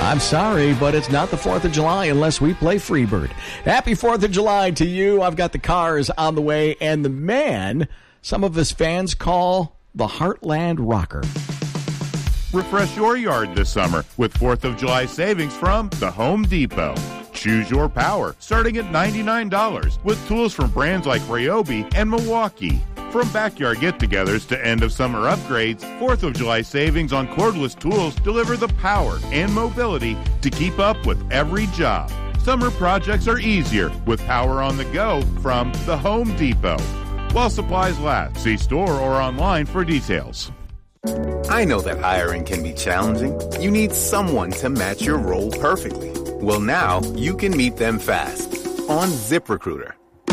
I'm sorry, but it's not the 4th of July unless we play Freebird. Happy 4th of July to you. I've got the Cars on the way, and the man some of his fans call the Heartland Rocker. Refresh your yard this summer with 4th of July savings from the Home Depot. Choose your power, starting at $99, with tools from brands like Ryobi and Milwaukee. From backyard get-togethers to end-of-summer upgrades, 4th of July savings on cordless tools deliver the power and mobility to keep up with every job. Summer projects are easier with power on the go from the Home Depot. While supplies last, see store or online for details. I know that hiring can be challenging. You need someone to match your role perfectly. Well, now you can meet them fast on ZipRecruiter.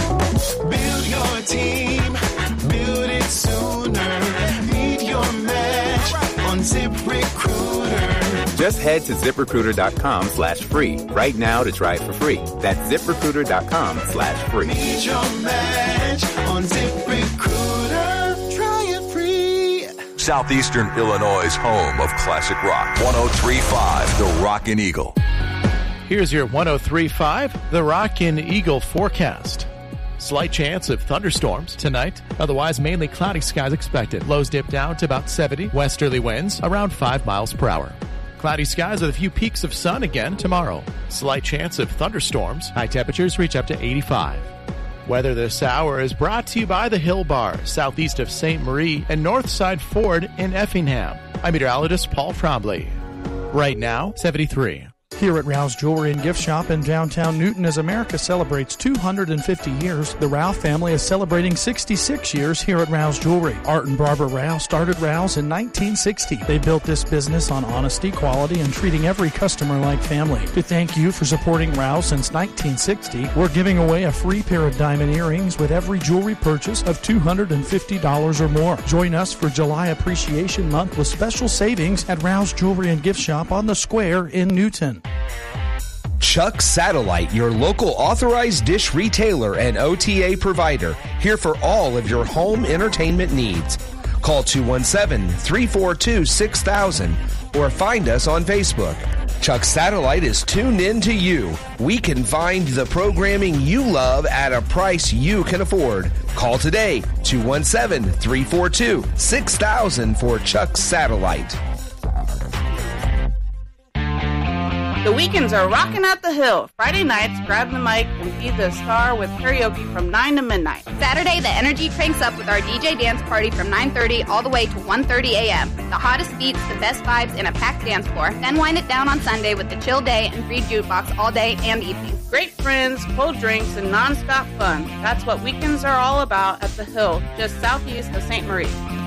Build your team, build it sooner. Meet your match on ZipRecruiter. Just head to ZipRecruiter.com/free right now to try it for free. That's ZipRecruiter.com/free. Meet your match on ZipRecruiter. Try it free. Southeastern Illinois' home of classic rock. 103.5 The Rockin' Eagle. Here's your 103.5 The Rockin' Eagle forecast. Slight chance of thunderstorms tonight. Otherwise, mainly cloudy skies expected. Lows dip down to about 70. Westerly winds around 5 miles per hour. Cloudy skies with a few peaks of sun again tomorrow. Slight chance of thunderstorms. High temperatures reach up to 85. Weather this hour is brought to you by the Hill Bar, southeast of St. Marie and Northside Ford in Effingham. I'm meteorologist Paul Trombley. Right now, 73. Here at Rouse Jewelry and Gift Shop in downtown Newton, as America celebrates 250 years, the Rouse family is celebrating 66 years here at Rouse Jewelry. Art and Barbara Rouse started Rouse in 1960. They built this business on honesty, quality, and treating every customer like family. To thank you for supporting Rouse since 1960, we're giving away a free pair of diamond earrings with every jewelry purchase of $250 or more. Join us for July Appreciation Month with special savings at Rouse Jewelry and Gift Shop on the Square in Newton. Chuck Satellite, your local authorized dish retailer and OTA provider, here for all of your home entertainment needs. Call 217-342-6000 or find us on Facebook. Chuck Satellite is tuned in to you. We can find the programming you love at a price you can afford. Call today, 217-342-6000 for Chuck Satellite. The weekends are rocking at the Hill. Friday nights, grab the mic and be the star with karaoke from 9 to midnight. Saturday, the energy cranks up with our DJ dance party from 9:30 all the way to 1:30 a.m. The hottest beats, the best vibes, and a packed dance floor. Then wind it down on Sunday with the chill day and free jukebox all day and evening. Great friends, cold drinks, and non-stop fun. That's what weekends are all about at the Hill, just southeast of St. Marie.